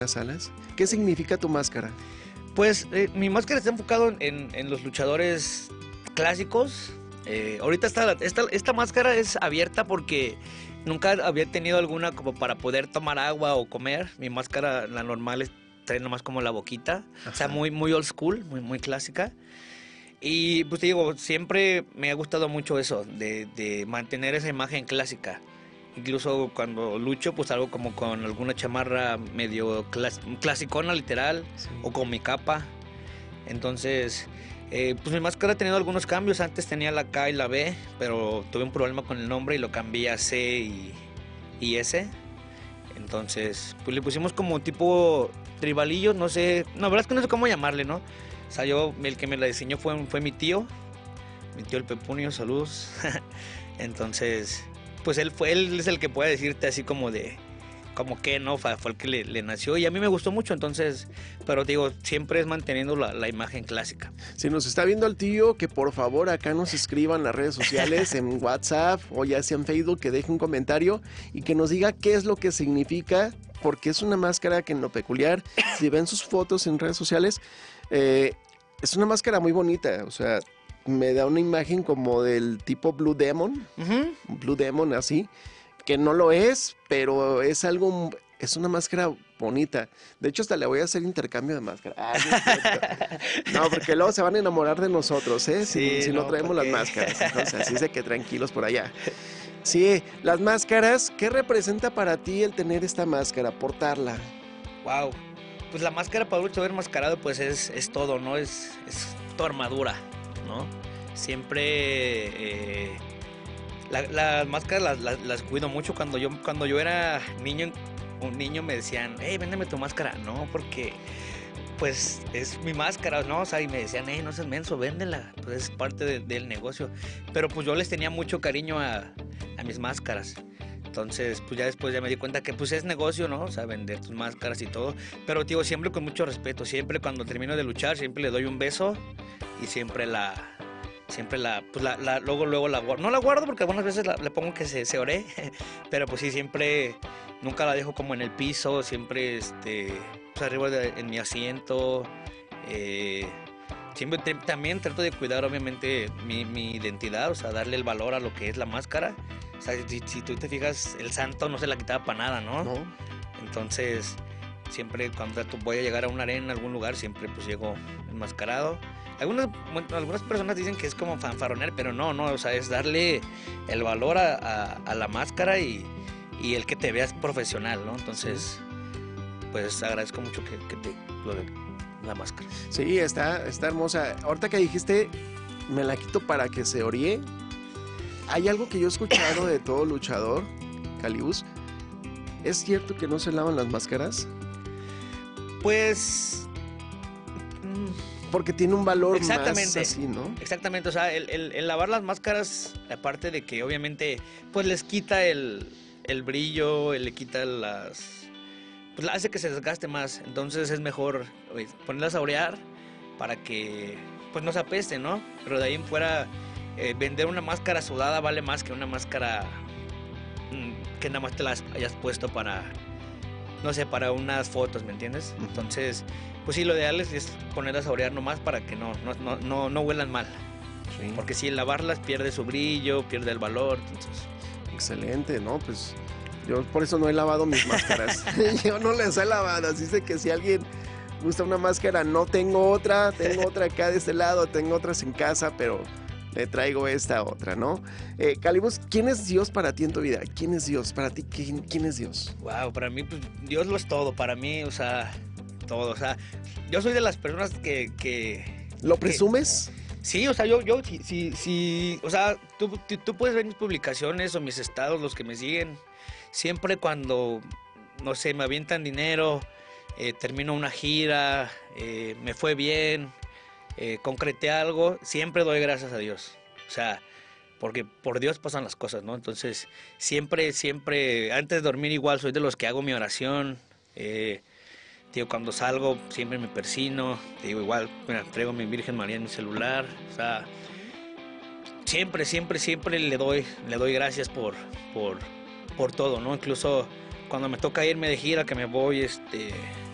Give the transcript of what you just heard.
las alas. ¿Qué significa tu máscara? Pues mi máscara está enfocado en los luchadores clásicos. Ahorita esta máscara es abierta porque nunca había tenido alguna como para poder tomar agua o comer. Mi máscara, la normal, trae nomás como la boquita. Ajá. O sea, muy old school, muy clásica. Y pues te digo, siempre me ha gustado mucho eso, de mantener esa imagen clásica. Incluso cuando lucho, pues salgo como con alguna chamarra medio clasicona, literal, sí, o con mi capa. Entonces, pues mi máscara ha tenido algunos cambios. Antes tenía la K y la B, pero tuve un problema con el nombre y lo cambié a C y S. Entonces, pues le pusimos como tipo tribalillo, no sé, no, la verdad es que no sé cómo llamarle, ¿no? O sea, el que me la diseñó fue mi tío el Pepunio, saludos. Entonces, pues él es el que puede decirte así como que no, fue el que le nació y a mí me gustó mucho, entonces, pero digo, siempre es manteniendo la imagen clásica. Si nos está viendo el tío, que por favor acá nos escriban en las redes sociales, en WhatsApp o ya sea en Facebook, que deje un comentario y que nos diga qué es lo que significa, porque es una máscara que en lo peculiar, si ven sus fotos en redes sociales, es una máscara muy bonita, o sea, me da una imagen como del tipo Blue Demon, Blue Demon así, que no lo es, pero es una máscara bonita. De hecho, hasta le voy a hacer intercambio de máscara. No, porque luego se van a enamorar de nosotros, ¿eh? Sí, si no traemos las máscaras. Entonces, así es de que tranquilos por allá. Sí, las máscaras, ¿qué representa para ti el tener esta máscara, portarla? Wow, pues la máscara para un luchador enmascarado pues es todo, ¿no? Es tu armadura, ¿no? Siempre las máscaras las cuido mucho. Cuando yo era niño, un niño me decían, hey, véndeme tu máscara, no, porque pues es mi máscara, ¿no? O sea, y me decían, hey, no seas menso, véndela, pues es parte del negocio. Pero pues yo les tenía mucho cariño a mis máscaras. Entonces, pues ya después ya me di cuenta que pues es negocio, ¿no? O sea, vender tus máscaras y todo. Pero, digo, siempre con mucho respeto. Siempre cuando termino de luchar, siempre le doy un beso y siempre luego la guardo. No la guardo porque algunas veces le pongo que se ore, pero pues sí, siempre, nunca la dejo como en el piso, siempre pues arriba en mi asiento. Siempre también trato de cuidar obviamente mi identidad, o sea, darle el valor a lo que es la máscara. O sea, si tú te fijas, el santo no se la quitaba para nada, ¿no? No. Entonces, siempre cuando voy a llegar a una arena, a algún lugar, siempre pues llego enmascarado. Algunas personas dicen que es como fanfarronear, pero no, o sea, es darle el valor a la máscara y el que te veas profesional, ¿no? Entonces, pues agradezco mucho que lo de la máscara. Sí, está hermosa. Ahorita que dijiste, me la quito para que se oríe. Hay algo que yo he escuchado de todo luchador, Calibus. ¿Es cierto que no se lavan las máscaras? Pues porque tiene un valor exactamente, más así, ¿no? Exactamente, o sea, el lavar las máscaras, aparte de que obviamente pues les quita el brillo, le quita pues hace que se desgaste más. Entonces es mejor ponerlas a orear para que pues no se apeste, ¿no? Pero de ahí en fuera, vender una máscara sudada vale más que una máscara que nada más te la hayas puesto para, no sé, para unas fotos, ¿me entiendes? Entonces, pues sí, lo ideal es ponerlas a orear nomás para que no huelan mal. Sí. Porque si el lavarlas pierde su brillo, pierde el valor, entonces... Excelente, ¿no? Pues yo por eso no he lavado mis máscaras. Yo no las he lavado, así sé que si alguien gusta una máscara, no tengo otra acá de este lado, tengo otras en casa, pero le traigo esta otra, ¿no? Calibus, ¿quién es Dios para ti en tu vida? ¿Quién es Dios? Para ti, ¿quién es Dios? Wow, para mí, pues, Dios lo es todo, para mí, o sea, todo, o sea, yo soy de las personas que ¿Lo presumes? Sí, o sea, yo sí, o sea, tú puedes ver mis publicaciones o mis estados, los que me siguen, siempre cuando, no sé, me avientan dinero, termino una gira, me fue bien, concreté algo, siempre doy gracias a Dios, o sea, porque por Dios pasan las cosas, ¿no? Entonces, siempre, antes de dormir igual, soy de los que hago mi oración, digo, cuando salgo siempre me persino, te digo, igual, mira, traigo mi Virgen María en mi celular, o sea, siempre le doy gracias por todo, ¿no? Incluso cuando me toca irme de gira, que me voy,